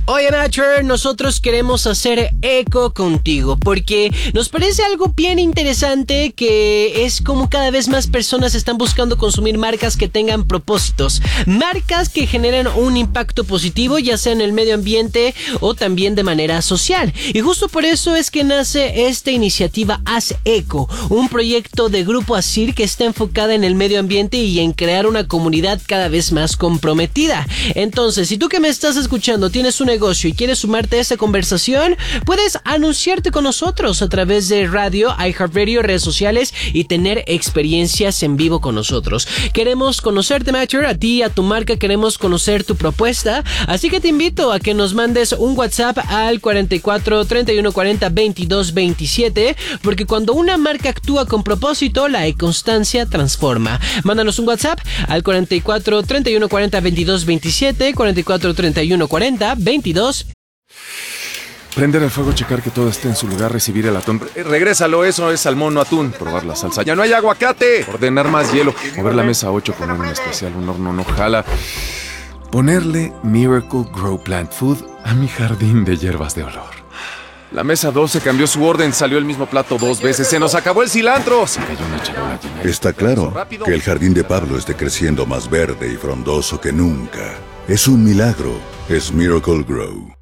Oye, Nature, nosotros queremos hacer eco contigo porque nos parece algo bien interesante, que es como cada vez más personas están buscando consumir marcas que tengan propósitos, marcas que generan un impacto positivo, ya sea en el medio ambiente o también de manera social. Y justo por eso es que nace esta iniciativa Haz Eco, un proyecto de Grupo Asir que está enfocada en el medio ambiente y en crear una comunidad cada vez más comprometida. Entonces, si tú que me estás escuchando tienes un negocio y quieres sumarte a esta conversación, puedes anunciarte con nosotros a través de radio, iHeartRadio, redes sociales y tener experiencias en vivo con nosotros. Queremos conocerte, Matcher, a ti, a tu marca, queremos conocer tu propuesta, así que te invito a que nos mandes un WhatsApp al 44 31 40 22 27, porque cuando una marca actúa con propósito, la constancia transforma. Mándanos un WhatsApp al 44 31 40 22 27, 44 31 40 22. Prender el fuego, checar que todo esté en su lugar, recibir el atún. Regrésalo, eso es salmón, no atún. Probar la salsa. ¡Ya no hay aguacate! Ordenar más hielo. Mover la mesa 8, poner un especial, un horno no jala. Ponerle Miracle Grow Plant Food a mi jardín de hierbas de olor. La mesa 12 cambió su orden, salió el mismo plato 2 veces. ¡Se nos acabó el cilantro! Se cayó una charola llena. Está claro que el jardín de Pablo esté creciendo más verde y frondoso que nunca. Es un milagro. Es Miracle Grow.